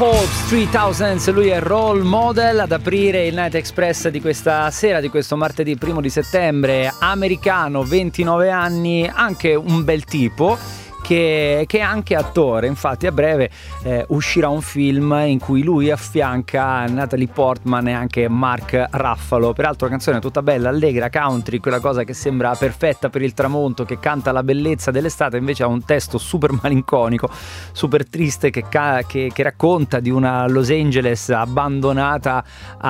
Hopes 3000, lui è Role Model ad aprire il Night Express di questa sera, di questo martedì 1 di settembre, americano, 29 anni, anche un bel tipo. Che è anche attore, infatti a breve uscirà un film in cui lui affianca Natalie Portman e anche Mark Ruffalo. Peraltro canzone tutta bella, allegra, country, quella cosa che sembra perfetta per il tramonto, che canta la bellezza dell'estate, invece ha un testo super malinconico, super triste, che racconta di una Los Angeles abbandonata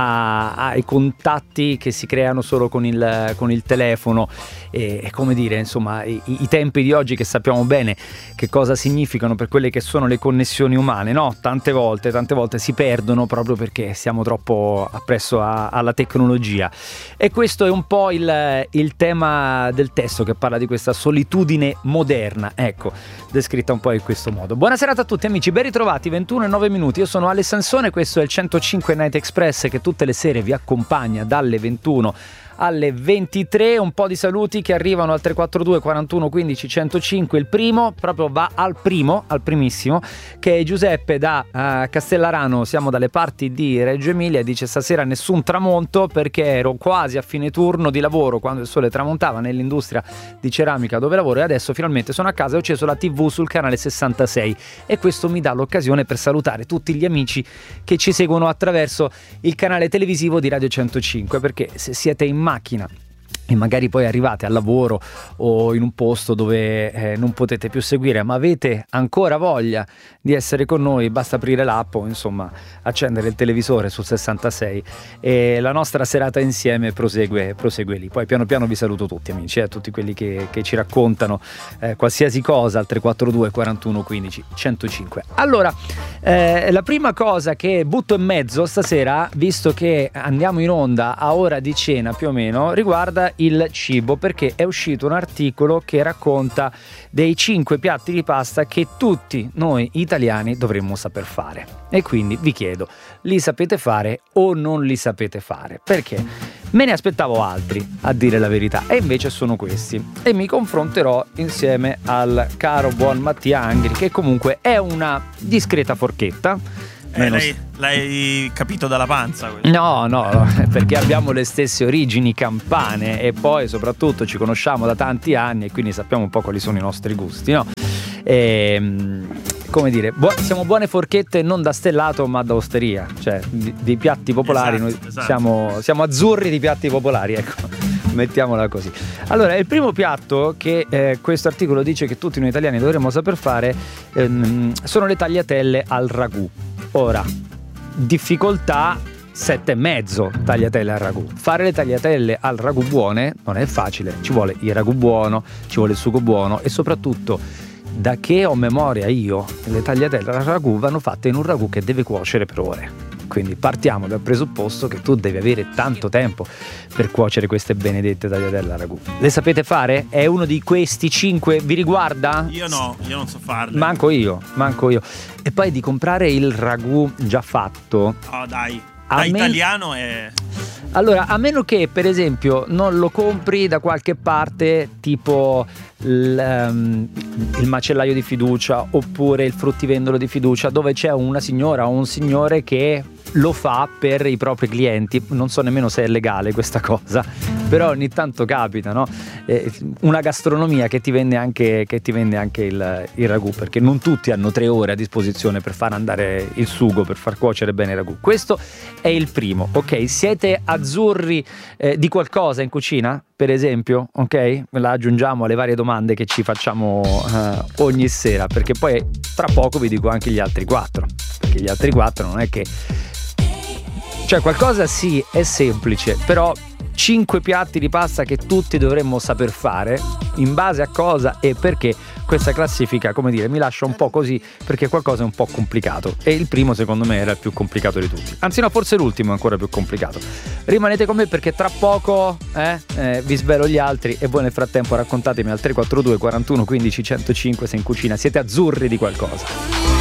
ai contatti che si creano solo con il telefono, e come dire, insomma, i tempi di oggi che sappiamo bene che cosa significano per quelle che sono le connessioni umane, no? Tante volte si perdono proprio perché siamo troppo appresso alla tecnologia, e questo è un po' il tema del testo, che parla di questa solitudine moderna, ecco, descritta un po' in questo modo. Buona serata a tutti amici, ben ritrovati, 21:09. Io sono Ale Sansone, questo è il 105 Night Express che tutte le sere vi accompagna dalle 21 alle 23. Un po' di saluti che arrivano al 342 41 15 105. Il primo proprio va al primissimo, che è Giuseppe da Castellarano. Siamo dalle parti di Reggio Emilia. Dice: stasera nessun tramonto perché ero quasi a fine turno di lavoro quando il sole tramontava nell'industria di ceramica dove lavoro, e adesso finalmente sono a casa e ho acceso la TV sul canale 66, e questo mi dà l'occasione per salutare tutti gli amici che ci seguono attraverso il canale televisivo di Radio 105, perché se siete in macchina e magari poi arrivate al lavoro o in un posto dove non potete più seguire, ma avete ancora voglia di essere con noi, basta aprire l'app o insomma accendere il televisore sul 66 e la nostra serata insieme prosegue lì. Poi piano piano vi saluto tutti amici, tutti quelli che ci raccontano qualsiasi cosa al 342 41 15 105. Allora, la prima cosa che butto in mezzo stasera, visto che andiamo in onda a ora di cena più o meno, riguarda il cibo, perché è uscito un articolo che racconta dei 5 piatti di pasta che tutti noi italiani dovremmo saper fare, e quindi vi chiedo: li sapete fare o non li sapete fare? Perché me ne aspettavo altri, a dire la verità, e invece sono questi, e mi confronterò insieme al caro buon Mattia Angri, che comunque è una discreta forchetta. L'hai capito dalla panza? No, perché abbiamo le stesse origini campane e poi soprattutto ci conosciamo da tanti anni e quindi sappiamo un po' quali sono i nostri gusti, no? Come dire, siamo buone forchette non da stellato ma da osteria, cioè di piatti popolari. Esatto. Noi siamo azzurri di piatti popolari, ecco, mettiamola così. Allora, il primo piatto che questo articolo dice che tutti noi italiani dovremmo saper fare sono le tagliatelle al ragù. Ora, difficoltà 7,5 tagliatelle al ragù. Fare le tagliatelle al ragù buone non è facile, ci vuole il ragù buono, ci vuole il sugo buono, e soprattutto, da che ho memoria io, le tagliatelle al ragù vanno fatte in un ragù che deve cuocere per ore. Quindi partiamo dal presupposto che tu devi avere tanto tempo per cuocere queste benedette tagliatelle al ragù. Le sapete fare? È uno di questi 5? Vi riguarda? Io non so farle. Manco io. E poi di comprare il ragù già fatto. Oh dai, da italiano è... Allora, a meno che per esempio non lo compri da qualche parte, tipo il macellaio di fiducia oppure il fruttivendolo di fiducia, dove c'è una signora o un signore che lo fa per i propri clienti. Non so nemmeno se è legale questa cosa, però ogni tanto capita, no? Una gastronomia che ti vende anche il ragù, perché non tutti hanno 3 ore a disposizione per far andare il sugo, per far cuocere bene il ragù. Questo è il primo, ok? Siete azzurri di qualcosa in cucina, per esempio, ok? La aggiungiamo alle varie domande che ci facciamo ogni sera, perché poi tra poco vi dico anche gli altri 4, perché gli altri 4 non è che... Cioè, qualcosa sì, è semplice, però 5 piatti di pasta che tutti dovremmo saper fare, in base a cosa e perché. Questa classifica, come dire, mi lascia un po' così, perché qualcosa è un po' complicato, e il primo secondo me era il più complicato di tutti, anzi no, forse l'ultimo è ancora più complicato. Rimanete con me perché tra poco vi svelo gli altri, e voi nel frattempo raccontatemi al 342 41 15 105 se in cucina siete azzurri di qualcosa.